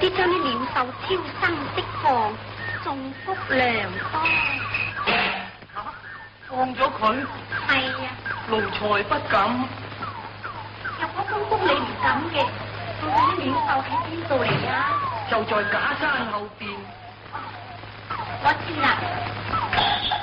啲將啲鳥獸超生釋放，仲福良多。 放咗佢？ 係啊。 奴才不敢。 若果公公你唔敢嘅，到底啲鳥獸喺邊度嚟啊？ 就在假山後邊。 我知啦。